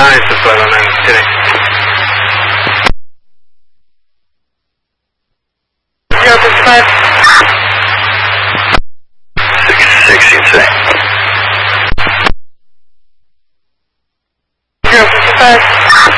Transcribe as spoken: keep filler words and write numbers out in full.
nine, six five oh nine, kidding. zero six five. six six, you'd say. zero six five.